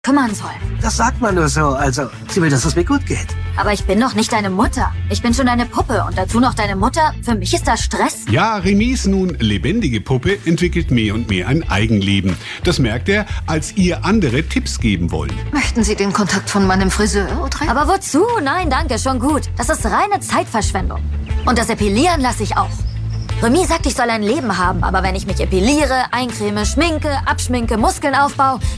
kümmern soll. Das sagt man nur so, also sie will, dass es mir gut geht. Aber ich bin doch nicht deine Mutter. Ich bin schon deine Puppe und dazu noch deine Mutter. Für mich ist das Stress. Ja, Remis nun lebendige Puppe entwickelt mehr und mehr ein Eigenleben. Das merkt er, als ihr andere Tipps geben wollt. Möchten Sie den Kontakt von meinem Friseur, Audrey? Aber wozu? Nein, danke, schon gut. Das ist reine Zeitverschwendung. Und das Epilieren lasse ich auch. Remy sagt, ich soll ein Leben haben, aber wenn ich mich epiliere, eincreme, schminke, abschminke, Muskeln aufbaue,